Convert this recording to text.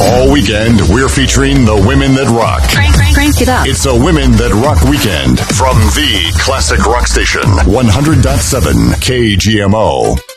All weekend, we're featuring the women that rock. Crank it up. It's a Women That Rock weekend from the classic rock station, 100.7 KGMO.